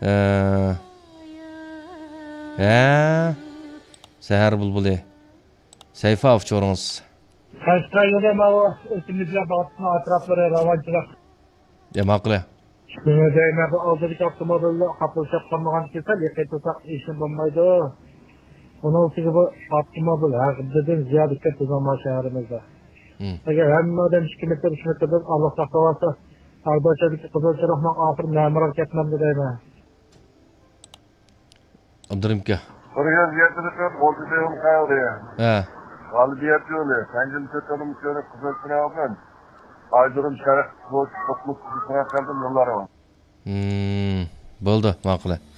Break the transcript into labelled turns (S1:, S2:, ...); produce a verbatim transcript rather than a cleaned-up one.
S1: Ee, He. Seher bulbuli. Seyfa avçorunuz.
S2: Kaşkay'da mava ötümüzle baktığına atraflara ravancılar.
S1: Demaklı.
S2: Şunu değme bu aldırık avtomobille kapıl şapkanmagan keser yakayı tutsak işin bulmaydı. Onun için bu avtomobil hakikaten ziyade kötü zaman şehrimizde. Eğer hem adam iki metre üç metreden Allah saklavasa Arbaçadaki Kızılçırık'ın ahır memur hareketmem de değme.
S1: Abdurrahimke.
S3: Oraya ziyaretini oldu diyorum kaldı ya.
S1: He.
S3: Galibiyet yolu. Pencil kötülüm şöyle kızılsına alın. Aydırım şeref boş topluluk kızılsına kaldım yolları var.
S1: Hmm, bo'ldi, ma'qul.